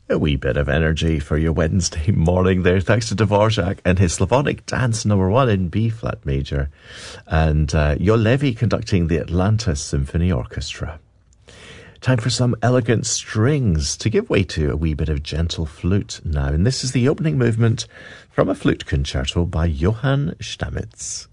A wee bit of energy for your Wednesday morning there. Thanks to Dvorak and his Slavonic Dance No. 1 in B-flat major. And Yo Levi conducting the Atlanta Symphony Orchestra. Time for some elegant strings to give way to a wee bit of gentle flute now. And this is the opening movement from a flute concerto by Johann Stamitz.